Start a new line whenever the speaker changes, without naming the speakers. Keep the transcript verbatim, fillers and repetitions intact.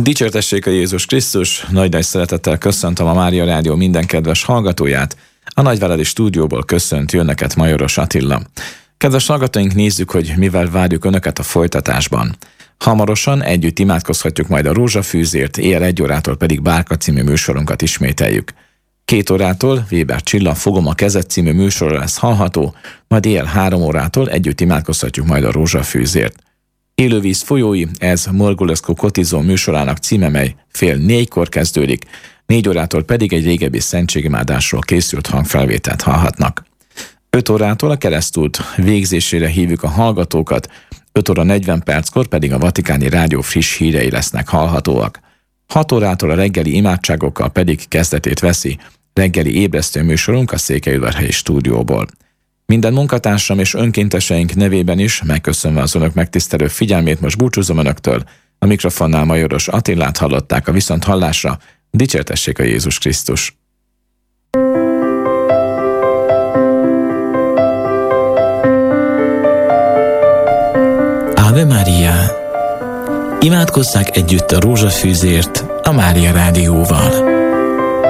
Dicsértessék a Jézus Krisztus, nagy-nagy szeretettel köszöntöm a Mária Rádió minden kedves hallgatóját. A Nagyváradi stúdióból köszönt Önöket Majoros Attila. Kedves hallgatóink, nézzük, hogy mivel várjuk Önöket a folytatásban. Hamarosan együtt imádkozhatjuk majd a Rózsafűzért, éjjel egy órától pedig Bárka című műsorunkat ismételjük. Két órától Weber Csilla Fogom a kezed című műsorra lesz hallható, majd éjjel három órától együtt imádkozhatjuk majd a Rózsafűzért. Élővíz folyói, ez Morgulescu Kotizó műsorának címe, mely fél négykor kezdődik, négy órától pedig egy régebbi szentségimádásról készült hangfelvételt hallhatnak. öt órától a keresztút végzésére hívjuk a hallgatókat, öt óra negyven perckor pedig a Vatikáni Rádió friss hírei lesznek hallhatóak. hat órától a reggeli imádságokkal pedig kezdetét veszi reggeli ébresztő műsorunk a Székelyudvarhelyi stúdióból. Minden munkatársam és önkénteseink nevében is megköszönve az Önök megtisztelő figyelmét most búcsúzom Önöktől. A mikrofonnál Majoros Attilát hallották, a viszonthallásra. Dicsértessék a Jézus Krisztus!
Ave Maria! Imádkozzák együtt a Rózsafűzért a Mária Rádióval.